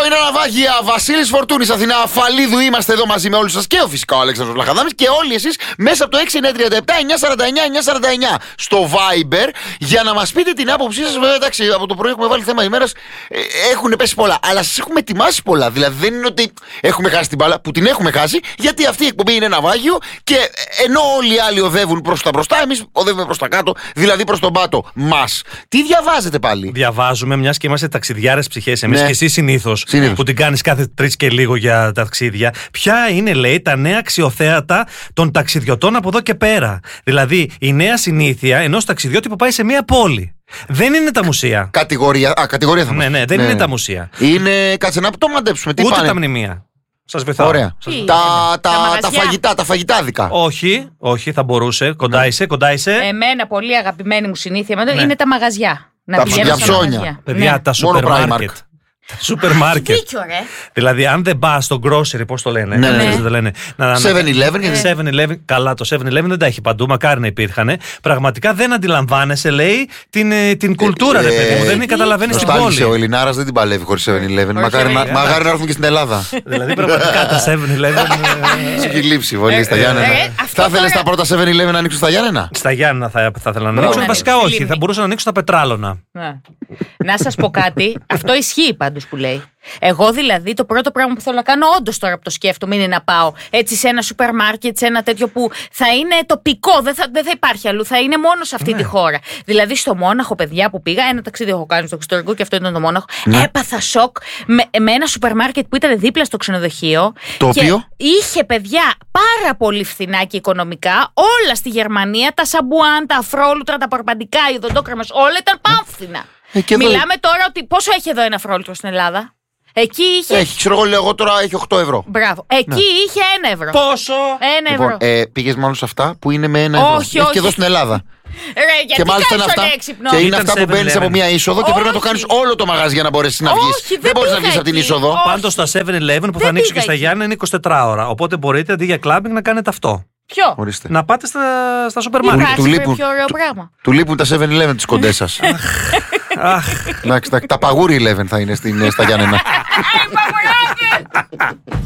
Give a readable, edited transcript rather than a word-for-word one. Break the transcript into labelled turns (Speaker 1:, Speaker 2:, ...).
Speaker 1: Πρωινά ναυάγια, Βασίλης Φορτούνης, Αθηνά, Αφαλίδου. Είμαστε εδώ μαζί με όλους σας και φυσικά ο Αλέξανδρος Βλαχαδάμης και όλοι εσείς μέσα από το 6937-949-949 στο Viber για να μας πείτε την άποψή σας. Βέβαια, εντάξει, από το πρωί έχουμε βάλει θέμα ημέρας, έχουν πέσει πολλά, αλλά σας έχουμε ετοιμάσει πολλά. Δηλαδή δεν είναι ότι έχουμε χάσει την μπάλα, που την έχουμε χάσει, γιατί αυτή η εκπομπή είναι ναυάγιο και ενώ όλοι οι άλλοι οδεύουν προς τα μπροστά, εμείς οδεύουμε προς τα κάτω, δηλαδή προς τον πάτο μας. Τι διαβάζετε πάλι?
Speaker 2: Διαβάζουμε, μιας και είμαστε ταξιδιάρες ψυχές εμείς,
Speaker 1: ναι.
Speaker 2: Και εσύ συνήθως που την κάνεις κάθε 3 και λίγο για τα ταξίδια. Ποια είναι, λέει, τα νέα αξιοθέατα των ταξιδιωτών από εδώ και πέρα? Δηλαδή, η νέα συνήθεια ενός ταξιδιώτη που πάει σε μια πόλη. Δεν είναι τα μουσεία.
Speaker 1: Κατηγορία θα μας.
Speaker 2: Ναι, δεν είναι τα μουσεία.
Speaker 1: Είναι, κάτσε να το μαντέψουμε. Τι
Speaker 2: ούτε
Speaker 1: πάνε?
Speaker 2: Τα μνημεία. Σας βοηθάω.
Speaker 1: Ωραία. Τα φαγητάδικα.
Speaker 2: Όχι, θα μπορούσε. Κοντά είσαι.
Speaker 3: Εμένα πολύ αγαπημένη μου συνήθεια είναι τα μαγαζιά.
Speaker 1: Τα ψώνια.
Speaker 2: Παιδιά, τα σούπερ μάρκετ. Σούπερ μάρκετ.
Speaker 3: Δίκιο, ρε.
Speaker 2: Δηλαδή, αν δεν πας στο grocery, πώς το λένε?
Speaker 1: Ναι.
Speaker 2: Το λένε. 7-Eleven. Καλά, το 7-Eleven δεν τα έχει παντού, μακάρι να υπήρχαν. Πραγματικά δεν αντιλαμβάνεσαι, λέει, την κουλτούρα, ρε παιδί μου. Δεν καταλαβαίνεις την πόλη.
Speaker 1: Ο Ελληνάρας δεν την παλεύει χωρίς 7-Eleven. Μακάρι να έρθουν και στην Ελλάδα.
Speaker 2: Δηλαδή, πραγματικά τα 7-Eleven.
Speaker 1: Σου έχει λείψει πολύ στα Γιάννενα. Θα ήθελες τα πρώτα 7-Eleven να ανοίξουν στα Γιάννενα?
Speaker 2: Στα Γιάννενα θα ήθελα να ανοίξουν. Βασικά όχι, θα μπορούσαν να ανοίξουν τα πετράλωνα.
Speaker 3: Να σας πω κάτι, αυτό ισχύει πάντως που λέει. Εγώ δηλαδή το πρώτο πράγμα που θέλω να κάνω, όντως τώρα που το σκέφτομαι, είναι να πάω έτσι σε ένα σούπερ μάρκετ, σε ένα τέτοιο που θα είναι τοπικό, δεν θα υπάρχει αλλού, θα είναι μόνο σε αυτή τη χώρα. Δηλαδή στο Μόναχο, παιδιά, που πήγα, ένα ταξίδι έχω κάνει στο εξωτερικό και αυτό ήταν το Μόναχο. Έπαθα σοκ με ένα σούπερ μάρκετ που ήταν δίπλα στο ξενοδοχείο.
Speaker 1: Το οποίο
Speaker 3: είχε, παιδιά, πάρα πολύ φθηνά και οικονομικά όλα στη Γερμανία, τα σαμπουάν, τα αφρόλουτρα, τα παρπαντικά, οι οδοντόκρεμες, όλα ήταν πάμφθηνα. Μιλάμε τώρα ότι πόσο έχει εδώ ένα αφρόλουτρο στην Ελλάδα? Εκεί είχε.
Speaker 1: Έχει, ξέρω εγώ, λέω τώρα έχει 8 ευρώ.
Speaker 3: Μπράβο. Εκεί είχε 1 ευρώ.
Speaker 2: Πόσο?
Speaker 3: 1 ευρώ.
Speaker 1: Πήγες μάλλον σε αυτά που είναι με 1 ευρώ.
Speaker 3: Όχι.
Speaker 1: Και εδώ στην Ελλάδα.
Speaker 3: Γιατί
Speaker 1: και μάλιστα είναι αυτά. Και είναι αυτά που μπαίνεις από μια είσοδο και πρέπει να το κάνεις όλο το μαγαζί για να μπορέσεις να βγεις. Δεν μπορείς να βγεις από την είσοδο.
Speaker 2: Πάντως στα 7-Eleven που θα ανοίξουν και στα Γιάννενα είναι 24 ώρα. Οπότε μπορείτε αντί για κλάμπινγκ να κάνετε αυτό.
Speaker 3: Ποιο?
Speaker 2: Να πάτε στα σούπερ μάρκετ.
Speaker 1: Του λείπουν τα 7-Eleven τις κοντές σας. Τα παγούρι 11 θα είναι στα Γιάννενα.